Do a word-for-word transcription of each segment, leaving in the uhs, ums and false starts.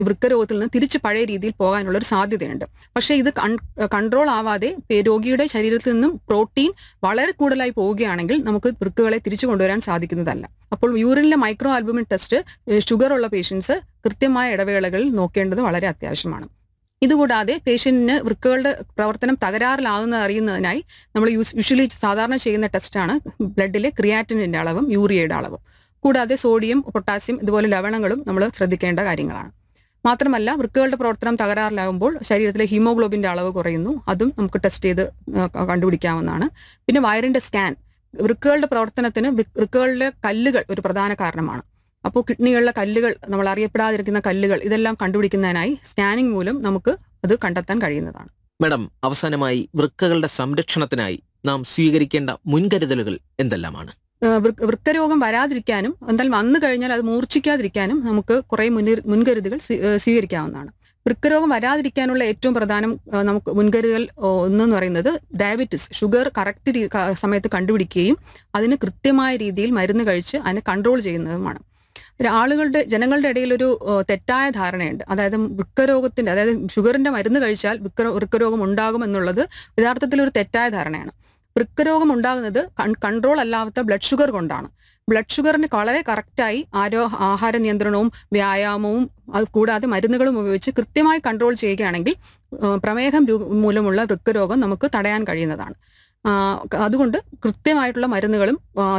വൃക്കരോഗത്തിൽ നിന്ന് തിരിച്ച് പഴയ രീതിയിൽ പോകാനുള്ള ഒരു സാധ്യതയുണ്ട്. പക്ഷേ ഇത് കൺട്രോൾ ആവാതെ രോഗിയുടെ ശരീരത്തിൽ നിന്നും പ്രോട്ടീൻ വളരെ കൂടുതലായി പോവുകയാണെങ്കിൽ നമുക്ക് വൃക്കകളെ തിരിച്ചു കൊണ്ടുവരാൻ സാധിക്കുന്നതല്ല. അപ്പോൾ യൂറിനിലെ മൈക്രോ ആൽബുമിൻ ടെസ്റ്റ് ഷുഗർ ഉള്ള പേഷ്യൻസ് കൃത്യമായ ഇടവേളകളിൽ നോക്കേണ്ടത് വളരെ അത്യാവശ്യമാണ്. ഇതുകൂടാതെ പേഷ്യന്റിന് വൃക്കകളുടെ പ്രവർത്തനം തകരാറിലാകുന്നത് അറിയുന്നതിനായി നമ്മൾ യൂസ് യൂഷ്വലി സാധാരണ ചെയ്യുന്ന ടെസ്റ്റാണ് ബ്ലഡിലെ ക്രിയാറ്റിനിന്റെ അളവും യൂറിയയുടെ അളവും. കൂടാതെ സോഡിയം, പൊട്ടാസ്യം ഇതുപോലെ ലവണങ്ങളും നമ്മൾ ശ്രദ്ധിക്കേണ്ട കാര്യങ്ങളാണ്. മാത്രമല്ല വൃക്കകളുടെ പ്രവർത്തനം തകരാറിലാകുമ്പോൾ ശരീരത്തിലെ ഹീമോഗ്ലോബിന്റെ അളവ് കുറയുന്നു. അതും നമുക്ക് ടെസ്റ്റ് ചെയ്ത് കണ്ടുപിടിക്കാവുന്നതാണ്. പിന്നെ വയറിന്റെ സ്കാൻ, വൃക്കകളുടെ പ്രവർത്തനത്തിന് വൃക്കകളിലെ കല്ലുകൾ ഒരു പ്രധാന കാരണമാണ്. അപ്പോൾ കിഡ്നികളിലെ കല്ലുകൾ, നമ്മൾ അറിയപ്പെടാതിരിക്കുന്ന കല്ലുകൾ, ഇതെല്ലാം കണ്ടുപിടിക്കുന്നതിനായി സ്കാനിംഗ് മൂലം നമുക്ക് അത് കണ്ടെത്താൻ കഴിയുന്നതാണ്. മാഡം, അവസാനമായി വൃക്കകളുടെ സംരക്ഷണത്തിനായി നാം സ്വീകരിക്കേണ്ട മുൻകരുതലുകൾ എന്തെല്ലാമാണ്? വൃക്കരോഗം വരാതിരിക്കാനും എന്തായാലും വന്നു കഴിഞ്ഞാൽ അത് മൂർച്ഛിക്കാതിരിക്കാനും നമുക്ക് കുറേ മുൻകരു മുൻകരുതലുകൾ സ്വീകരിക്കാവുന്നതാണ്. വൃക്കരോഗം വരാതിരിക്കാനുള്ള ഏറ്റവും പ്രധാനം നമുക്ക് മുൻകരുതൽ ഒന്നെന്ന് പറയുന്നത് ഡയബറ്റിസ്, ഷുഗർ കറക്റ്റ് സമയത്ത് കണ്ടുപിടിക്കുകയും അതിന് കൃത്യമായ രീതിയിൽ മരുന്ന് കഴിച്ച് അതിനെ കൺട്രോൾ ചെയ്യുന്നതുമാണ്. ആളുകളുടെ ജനങ്ങളുടെ ഇടയിൽ ഒരു തെറ്റായ ധാരണയുണ്ട്. അതായത് വൃക്കരോഗത്തിന്റെ, അതായത് ഷുഗറിന്റെ മരുന്ന് കഴിച്ചാൽ വൃക്ക വൃക്കരോഗം ഉണ്ടാകും എന്നുള്ളത് യഥാർത്ഥത്തിൽ ഒരു തെറ്റായ ധാരണയാണ്. വൃക്കരോഗം ഉണ്ടാകുന്നത് കൺട്രോൾ അല്ലാത്ത ബ്ലഡ് ഷുഗർ കൊണ്ടാണ്. ബ്ലഡ് ഷുഗറിന് വളരെ കറക്റ്റായി ആരോ ആഹാര നിയന്ത്രണവും വ്യായാമവും അത് കൂടാതെ മരുന്നുകളും ഉപയോഗിച്ച് കൃത്യമായി കൺട്രോൾ ചെയ്യുകയാണെങ്കിൽ പ്രമേഹം മൂലമുള്ള വൃക്കരോഗം നമുക്ക് തടയാൻ കഴിയുന്നതാണ്. അതുകൊണ്ട് കൃത്യമായിട്ടുള്ള മരുന്നുകളും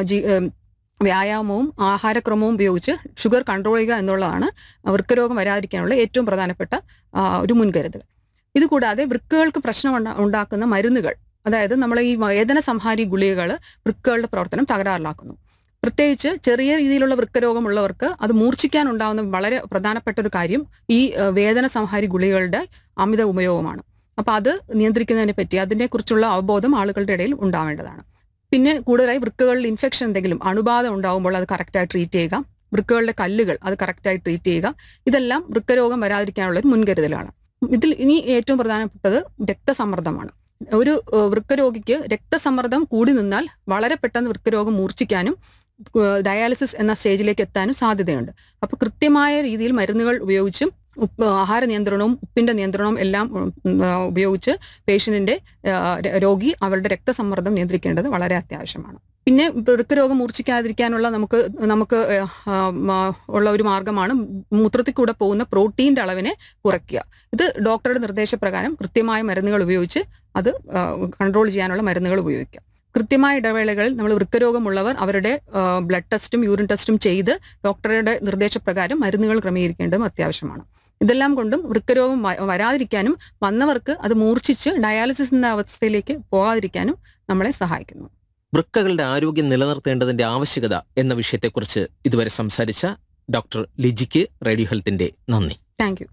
വ്യായാമവും ആഹാരക്രമവും ഉപയോഗിച്ച് ഷുഗർ കൺട്രോൾ ചെയ്യുക എന്നുള്ളതാണ് വൃക്കരോഗം വരാതിരിക്കാനുള്ള ഏറ്റവും പ്രധാനപ്പെട്ട ഒരു മുൻകരുതൽ. ഇതുകൂടാതെ വൃക്കകൾക്ക് പ്രശ്നം ഉണ്ടാക്കുന്ന മരുന്നുകൾ, അതായത് നമ്മൾ ഈ വേദന സംഹാരി ഗുളികകൾ വൃക്കകളുടെ പ്രവർത്തനം തകരാറിലാക്കുന്നു. പ്രത്യേകിച്ച് ചെറിയ രീതിയിലുള്ള വൃക്കരോഗമുള്ളവർക്ക് അത് മൂർച്ഛിക്കാനുണ്ടാകുന്ന വളരെ പ്രധാനപ്പെട്ട ഒരു കാര്യം ഈ വേദന സംഹാരി ഗുളികകളുടെ അമിത ഉപയോഗമാണ്. അപ്പോൾ അത് നിയന്ത്രിക്കുന്നതിനെ പറ്റി അതിനെക്കുറിച്ചുള്ള അവബോധം ആളുകളുടെ ഇടയിൽ ഉണ്ടാവേണ്ടതാണ്. പിന്നെ കൂടുതലായി വൃക്കകളിൽ ഇൻഫെക്ഷൻ എന്തെങ്കിലും അണുബാധ ഉണ്ടാകുമ്പോൾ അത് കറക്റ്റായി ട്രീറ്റ് ചെയ്യുക, വൃക്കകളുടെ കല്ലുകൾ അത് കറക്റ്റായി ട്രീറ്റ് ചെയ്യുക, ഇതെല്ലാം വൃക്കരോഗം വരാതിരിക്കാനുള്ള ഒരു മുൻകരുതലാണ്. ഇതിൽ ഇനി ഏറ്റവും പ്രധാനപ്പെട്ടത് രക്തസമ്മർദ്ദമാണ്. ഒരു വൃക്കരോഗിക്ക് രക്തസമ്മർദ്ദം കൂടി നിന്നാൽ വളരെ പെട്ടെന്ന് വൃക്കരോഗം മൂർച്ഛിക്കാനും ഡയാലിസിസ് എന്ന സ്റ്റേജിലേക്ക് എത്താനും സാധ്യതയുണ്ട്. അപ്പോൾ കൃത്യമായ രീതിയിൽ മരുന്നുകൾ ഉപയോഗിച്ചും ഉപ്പ് ആഹാര നിയന്ത്രണവും ഉപ്പിന്റെ നിയന്ത്രണവും എല്ലാം ഉപയോഗിച്ച് പേഷ്യന്റിന്റെ രോഗി അവരുടെ രക്തസമ്മർദ്ദം നിയന്ത്രിക്കേണ്ടത് വളരെ അത്യാവശ്യമാണ്. പിന്നെ വൃക്കരോഗം മൂർച്ഛിക്കാതിരിക്കാനുള്ള നമുക്ക് നമുക്ക് ഉള്ള ഒരു മാർഗമാണ് മൂത്രത്തിൽ കൂടെ പോകുന്ന പ്രോട്ടീൻ്റെ അളവിനെ കുറയ്ക്കുക. ഇത് ഡോക്ടറുടെ നിർദ്ദേശപ്രകാരം കൃത്യമായ മരുന്നുകൾ ഉപയോഗിച്ച് അത് കൺട്രോൾ ചെയ്യാനുള്ള മരുന്നുകൾ ഉപയോഗിക്കുക. കൃത്യമായ ഇടവേളകളിൽ നമ്മൾ വൃക്കരോഗമുള്ളവർ അവരുടെ ബ്ലഡ് ടെസ്റ്റും യൂറിൻ ടെസ്റ്റും ചെയ്ത് ഡോക്ടറുടെ നിർദ്ദേശപ്രകാരം മരുന്നുകൾ ക്രമീകരിക്കേണ്ടതും അത്യാവശ്യമാണ്. ഇതെല്ലാം കൊണ്ടും വൃക്കരോഗം വരാതിരിക്കാനും വന്നവർക്ക് അത് മൂർച്ഛിച്ച് ഡയാലിസിസ് എന്ന അവസ്ഥയിലേക്ക് പോകാതിരിക്കാനും നമ്മളെ സഹായിക്കുന്നു. വൃക്കകളുടെ ആരോഗ്യം നിലനിർത്തേണ്ടതിന്റെ ആവശ്യകത എന്ന വിഷയത്തെക്കുറിച്ച് ഇതുവരെ സംസാരിച്ച ഡോക്ടർ ലിജിക്ക് റേഡിയോ ഹെൽത്തിന്റെ നന്ദി. Thank you.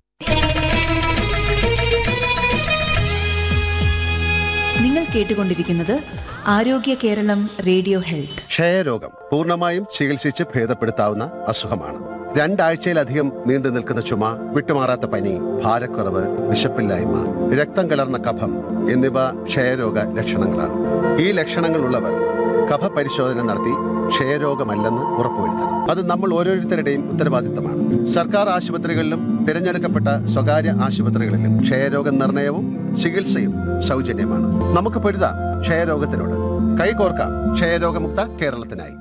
നിങ്ങൾ കേട്ടുകൊണ്ടിരിക്കുന്നത് ആരോഗ്യ കേരളം റേഡിയോ ഹെൽത്ത്. ക്ഷയരോഗം പൂർണ്ണമായും ചികിത്സിച്ച് ഭേദപ്പെടുത്താവുന്ന അസുഖമാണ്. രണ്ടാഴ്ചയിലധികം നീണ്ടു നിൽക്കുന്ന ചുമ, വിട്ടുമാറാത്ത പനി, ഭാരക്കുറവ്, വിശപ്പില്ലായ്മ, രക്തം കലർന്ന കഫം എന്നിവ ക്ഷയരോഗ ലക്ഷണങ്ങളാണ്. ഈ ലക്ഷണങ്ങളുള്ളവർ കഫ പരിശോധന നടത്തി ക്ഷയരോഗമല്ലെന്ന് ഉറപ്പുവരുത്തണം. അത് നമ്മൾ ഓരോരുത്തരുടെയും ഉത്തരവാദിത്തമാണ്. സർക്കാർ ആശുപത്രികളിലും തിരഞ്ഞെടുക്കപ്പെട്ട സ്വകാര്യ ആശുപത്രികളിലും ക്ഷയരോഗ നിർണയവും ചികിത്സയും സൗജന്യമാണ്. നമുക്ക് പൊരുതാം ക്ഷയരോഗത്തിനോട്. കൈകോർക്കാം ക്ഷയരോഗമുക്ത കേരളത്തിനായി.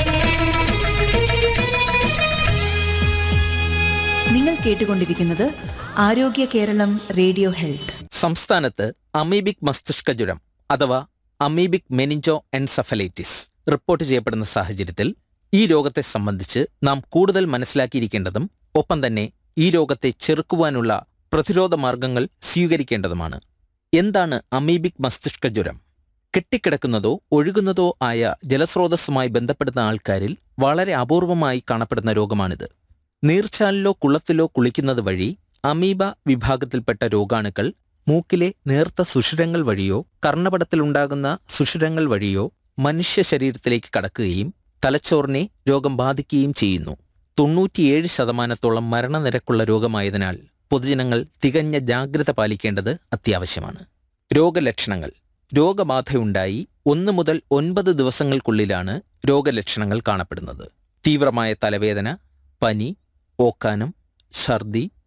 നിങ്ങൾ കേട്ടുകൊണ്ടിരിക്കുന്നത് ആരോഗ്യ കേരളം റേഡിയോ ഹെൽത്ത്. സംസ്ഥാനത്ത് അമീബിക് മസ്തിഷ്ക ജ്വരം അഥവാ അമീബിക് മെനിഞ്ചോ എൻസെഫലൈറ്റിസ് റിപ്പോർട്ട് ചെയ്യപ്പെടുന്ന സാഹചര്യത്തിൽ ഈ രോഗത്തെ സംബന്ധിച്ച് നാം കൂടുതൽ മനസ്സിലാക്കിയിരിക്കേണ്ടതും ഒപ്പം തന്നെ ഈ രോഗത്തെ ചെറുക്കുവാനുള്ള പ്രതിരോധ മാർഗങ്ങൾ സ്വീകരിക്കേണ്ടതുമാണ്. എന്താണ് അമീബിക് മസ്തിഷ്ക ജ്വരം? കെട്ടിക്കിടക്കുന്നതോ ഒഴുകുന്നതോ ആയ ജലസ്രോതസ്സുമായി ബന്ധപ്പെടുന്ന ആൾക്കാരിൽ വളരെ അപൂർവമായി കാണപ്പെടുന്ന രോഗമാണിത്. നീർച്ചാലിലോ കുളത്തിലോ കുളിക്കുന്നത് വഴി അമീബ വിഭാഗത്തിൽപ്പെട്ട രോഗാണുക്കൾ മൂക്കിലെ നേർത്ത സുഷിരങ്ങൾ വഴിയോ കർണപടത്തിലുണ്ടാകുന്ന സുഷിരങ്ങൾ വഴിയോ മനുഷ്യ ശരീരത്തിലേക്ക് കടക്കുകയും തലച്ചോറിനെ രോഗം ബാധിക്കുകയും ചെയ്യുന്നു. തൊണ്ണൂറ്റിയേഴ് ശതമാനത്തോളം മരണനിരക്കുള്ള രോഗമായതിനാൽ പൊതുജനങ്ങൾ തികഞ്ഞ ജാഗ്രത പാലിക്കേണ്ടത് അത്യാവശ്യമാണ്. രോഗലക്ഷണങ്ങൾ. രോഗബാധയുണ്ടായി ഒന്ന് മുതൽ ഒൻപത് ദിവസങ്ങൾക്കുള്ളിലാണ് രോഗലക്ഷണങ്ങൾ കാണപ്പെടുന്നത്. തീവ്രമായ തലവേദന, പനി, ഓക്കാനം, ഛർദി,